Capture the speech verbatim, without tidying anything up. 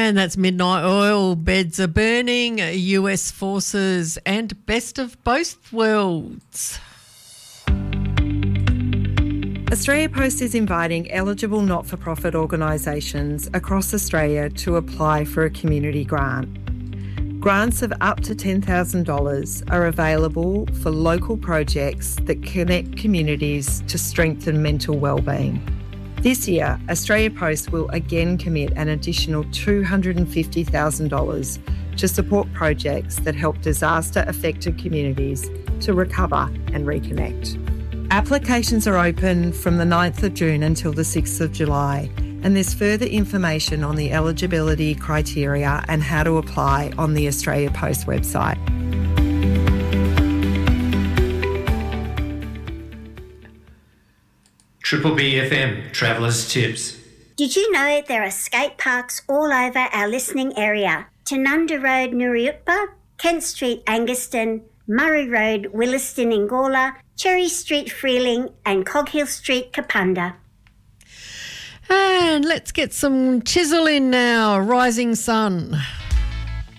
And that's Midnight Oil, Beds Are Burning, U S Forces and Best of Both Worlds. Australia Post is inviting eligible not-for-profit organisations across Australia to apply for a community grant. Grants of up to ten thousand dollars are available for local projects that connect communities to strengthen mental wellbeing. This year, Australia Post will again commit an additional two hundred fifty thousand dollars to support projects that help disaster-affected communities to recover and reconnect. Applications are open from the ninth of June until the sixth of July, and there's further information on the eligibility criteria and how to apply on the Australia Post website. Triple B F M Travellers Tips. Did you know there are skate parks all over our listening area? Tanunda Road, Nuriutpa, Kent Street, Angaston, Murray Road, Williston, Ingala, Cherry Street, Freeling and Coghill Street, Kapunda. And let's get some chisel in now, Rising Sun.